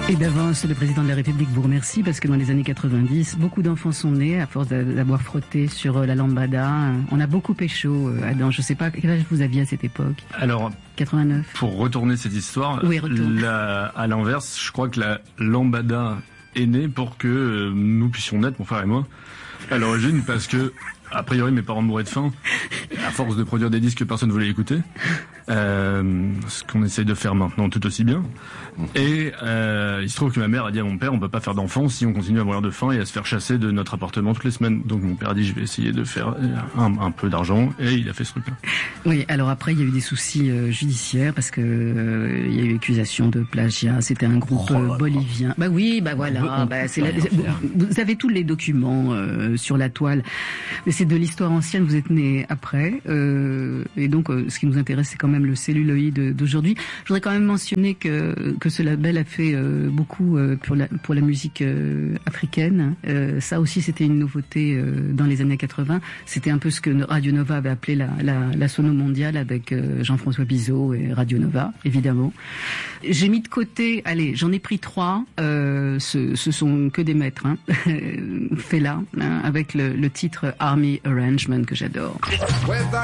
Et d'avance, le président de la République vous remercie parce que dans les années 90, beaucoup d'enfants sont nés à force d'avoir frotté sur la lambada. On a beaucoup pécho, Adam. Je sais pas quel âge vous aviez à cette époque. Alors, 89. Pour retourner cette histoire, oui, à l'inverse, je crois que la lambada est née pour que nous puissions naître, mon frère et moi, à l'origine, parce que a priori mes parents mouraient de faim à force de produire des disques que personne ne voulait écouter. Ce qu'on essaye de faire maintenant tout aussi bien. Et il se trouve que ma mère a dit à mon père, on peut pas faire d'enfants si on continue à mourir de faim et à se faire chasser de notre appartement toutes les semaines. Donc mon père a dit, je vais essayer de faire un peu d'argent, et il a fait ce truc-là. Oui, alors après il y a eu des soucis judiciaires parce que il y a eu accusation de plagiat. C'était un groupe bolivien. Bah oui, bah voilà. Vous avez tous les documents sur la toile. Mais c'est de l'histoire ancienne. Vous êtes né après, et donc ce qui nous intéresse, c'est quand même le celluloïd d'aujourd'hui. Je voudrais quand même mentionner que ce label a fait beaucoup pour la musique africaine. Ça aussi, c'était une nouveauté dans les années 80. C'était un peu ce que Radio Nova avait appelé la sono mondiale avec Jean-François Bizot et Radio Nova, évidemment. J'ai mis de côté, allez, j'en ai pris 3. Ce sont que des maîtres, hein. Fela, hein, avec le titre Army Arrangement que j'adore.